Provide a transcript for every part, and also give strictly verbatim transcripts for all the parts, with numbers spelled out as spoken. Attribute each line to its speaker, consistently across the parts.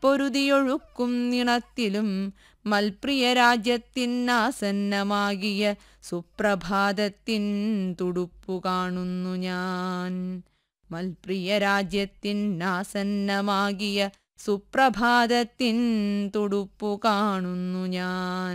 Speaker 1: പൊരുതിയൊഴുക്കും നിണത്തിലും മൽപ്രിയ രാജ്യത്തിനാസന്നമാകിയ സുപ്രഭാതത്തിൻ തുടുപ്പു കാണുന്നു ഞാൻ. മൽപ്രിയ രാജ്യത്തിനാസന്നമാകിയ സുപ്രഭാതത്തിൻ തുടുപ്പു കാണുന്നു ഞാൻ.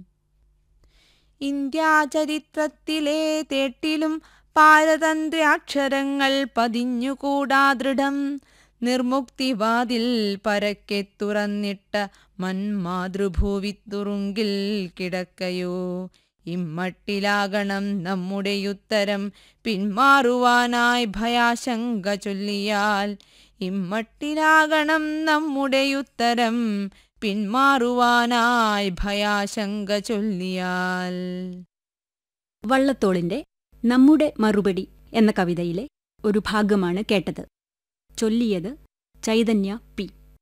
Speaker 1: ഇന്ത്യാചരിത്രത്തിലെ തേട്ടിലും പാരതന്ത്രാക്ഷരങ്ങൾ പതിഞ്ഞുകൂടാ ദൃഢം. നിർമുക്തിവാതിൽ പരക്കെ തുറന്നിട്ട മന്മാതൃഭൂവിത്തുറുങ്കിൽ കിടക്കയോ. ഇമ്മട്ടിലാകണം നമ്മുടെയുത്തരം പിന്മാറുവാനായി ഭയാശങ്ക ചൊല്ലിയാൽ. ഇമ്മട്ടിലാകണം നമ്മുടെയുത്തരം പിന്മാറുവാനായി ഭയാശങ്ക ചൊല്ലിയാൽ.
Speaker 2: വള്ളത്തോളിന്റെ നമ്മുടെ മറുപടി എന്ന കവിതയിലെ ഒരു ഭാഗമാണ് കേട്ടത്. ചൊല്ലിയത് Chaitanya P.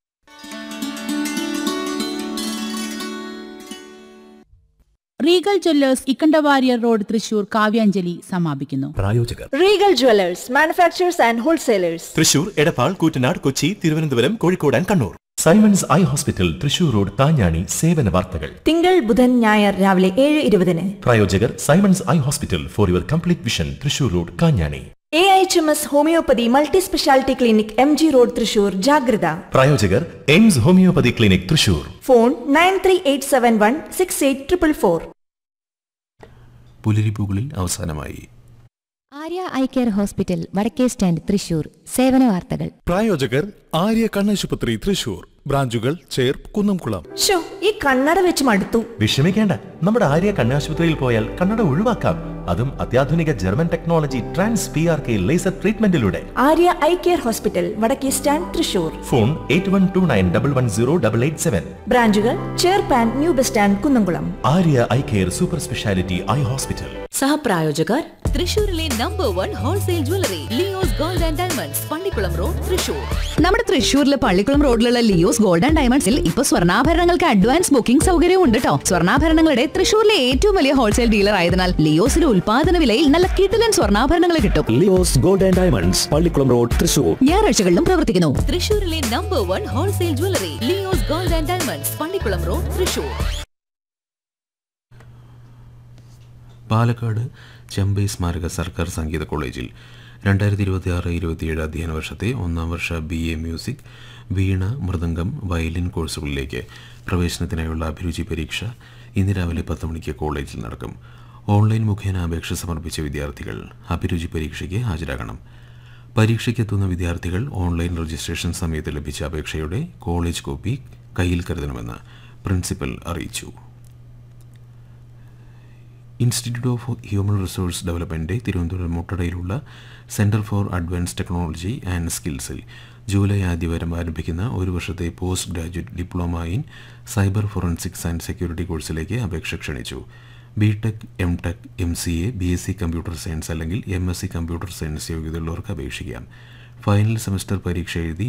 Speaker 3: Regal Jewellers Ikkanda Warrier road Thrissur Kavyanjali സമാപിക്കുന്നു.
Speaker 4: പ്രായോജകർ
Speaker 5: Regal Jewellers manufacturers and wholesalers
Speaker 4: Thrissur, Edappal, Koottanad, Kochi, Thiruvananthapuram, Kozhikode and Kannur. Symons eye hospital Thrissur road Kanjani. സേവന വാർത്തകൾ
Speaker 5: തിങ്കൾ ബുധൻ ഞായർ രാവിലെ ഏഴ് ഇരുപതിന്.
Speaker 4: പ്രായോജകർ Symons eye hospital for your complete vision Thrissur road Kanjani.
Speaker 5: A H M S homeopathy multi speciality clinic M G road Thrissur. ജാഗ്രത.
Speaker 4: പ്രായോജകർ AIIMS homeopathy clinic Thrissur.
Speaker 5: Phone nine three eight seven one six eight triple four.
Speaker 4: പുലരിപ്പൂകളിൽ അവസാനമായി
Speaker 6: Arya eye care hospital വടക്കേ stand Thrissur. സേവന വാർത്തകൾ.
Speaker 7: പ്രായോജകർ ആര്യ കണ്ണാശുപത്രി തൃശൂർ. ബ്രാഞ്ചുകൾ ചേർ, കുന്നംകുളം.
Speaker 5: ഷോ ഈ കണ്ണട വെച്ച് മടുത്തു.
Speaker 4: വിഷമിക്കേണ്ട, നമ്മുടെ ആര്യ കണ്ണാശുപത്രിയിൽ പോയാൽ കണ്ണട ഒഴിവാക്കാം. അതും അത്യാധുനിക German technology trans P R K laser ട്രീറ്റ്മെന്റിലൂടെ.
Speaker 5: Arya eye care hospital വടക്കേ stand Thrissur.
Speaker 4: Phone eight one two nine double one zero double eight seven.
Speaker 5: ബ്രാഞ്ചുകൾ ചേർപ്പാൻ, new bus stand, Kunnamkulam.
Speaker 4: Arya eye care super speciality eye hospital.
Speaker 8: സഹപ്രായോജകർ
Speaker 9: തൃശൂരിലെ number one wholesale jewellery Leo's gold and diamonds, Pallikkulam road, Thrissur.
Speaker 8: നമ്മുടെ തൃശൂരിലെ പള്ളിക്കുളം റോഡിലുള്ള Leo's gold and ഡയമണ്ട്സിൽ ഇപ്പൊ സ്വർണ്ണാഭരണങ്ങൾക്ക് advance booking സൗകര്യവും ഉണ്ട് കേട്ടോ. സ്വർണ്ണാഭരണങ്ങളുടെ തൃശൂരിലെ ഏറ്റവും വലിയ ഹോൾസെയിൽ ഡീലർ ആയതിനാൽ ലിയോസിന്റെ ഉൽപാദന വിലയിൽ നല്ല കിടിലൻ സ്വർണ്ണാഭരണങ്ങൾ കിട്ടും.
Speaker 10: Leo's gold and diamonds, Pallikkulam road, Thrissur.
Speaker 8: ഞായറാഴ്ചകളിലും പ്രവർത്തിക്കുന്നു.
Speaker 9: തൃശൂരിലെ number one wholesale jewellery Leo's gold and diamonds, Pallikkulam road, Thrissur.
Speaker 11: Palakkad Chembai സ്മാരക സർക്കാർ സംഗീത കോളേജിൽ രണ്ടായിരത്തി ഇരുപത്തി ആറ് ഇരുപത്തിയേഴ് അധ്യയന വർഷത്തെ ഒന്നാം വർഷ B A music, Veena, mridangam, violin കോഴ്സുകളിലേക്ക് പ്രവേശനത്തിനായുള്ള അഭിരുചി പരീക്ഷ ഇന്ന് രാവിലെ പത്ത് മണിക്ക് കോളേജിൽ നടക്കും. ഓൺലൈൻ മുഖേന അപേക്ഷ സമർപ്പിച്ച വിദ്യാർത്ഥികൾ അഭിരുചി പരീക്ഷയ്ക്ക് ഹാജരാകണം. പരീക്ഷയ്ക്കെത്തുന്ന വിദ്യാർത്ഥികൾ ഓൺലൈൻ രജിസ്ട്രേഷൻ സമയത്ത് ലഭിച്ച അപേക്ഷയുടെ കോളേജ് കോപ്പി കയ്യിൽ കരുതണമെന്ന് പ്രിൻസിപ്പൽ അറിയിച്ചു. Institute of human resource development Thiruvananthapuram മുട്ടടയിലുള്ള centre for advance technology and സ്കിൽസിൽ July ആദ്യവാരം ആരംഭിക്കുന്ന ഒരു വർഷത്തെ post graduate diploma in cyber forensics and security കോഴ്സിലേക്ക് അപേക്ഷ ക്ഷണിച്ചു. B tech, M tech, M C A, B S C computer science അല്ലെങ്കിൽ M S C computer science യോഗ്യതയുള്ളവർക്ക് അപേക്ഷിക്കാം. Final semester പരീക്ഷ എഴുതി